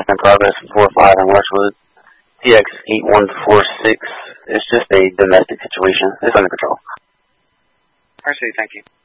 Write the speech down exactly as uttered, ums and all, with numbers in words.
in progress, four oh five in Westwood. T X eight one four six. It's just a domestic situation. It's under control. I see, thank you.